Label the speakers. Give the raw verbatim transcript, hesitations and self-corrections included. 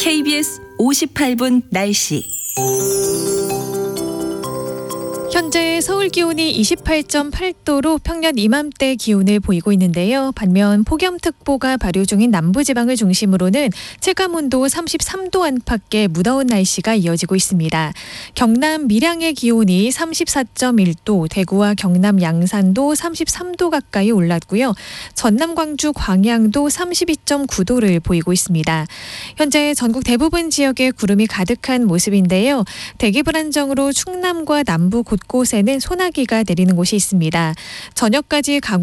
Speaker 1: 케이비에스 오십팔 분 날씨.
Speaker 2: 현재 서울 기온이 이십팔 점 팔 도로 평년 이맘때 기온을 보이고 있는데요. 반면 폭염특보가 발효 중인 남부지방을 중심으로는 체감온도 삼십삼 도 안팎의 무더운 날씨가 이어지고 있습니다. 경남 밀양의 기온이 삼십사 점 일 도, 대구와 경남 양산도 삼십삼 도 가까이 올랐고요. 전남 광주 광양도 삼십이 점 구 도를 보이고 있습니다. 현재 전국 대부분 지역에 구름이 가득한 모습인데요. 대기 불안정으로 충남과 남부 곳곳에는 소나기가 내리는 곳이 있습니다. 저녁까지 강원